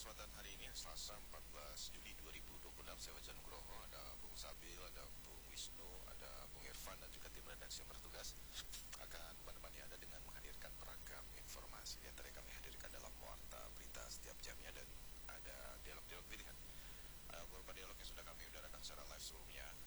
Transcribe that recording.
kesempatan hari ini, Selasa 14 Juli 2026, saya Wajan Nugroho, ada Bung Sabil, ada Bung Wisnu, ada Bung Irfan, dan juga tim redaksi yang bertugas akan menemani Anda dengan menghadirkan beragam informasi. Di antara kami hadirkan dalam Warta Berita setiap jamnya, dan ada dialog-dialog pilihan. Beberapa dialog yang sudah kami udarakan secara live sebelumnya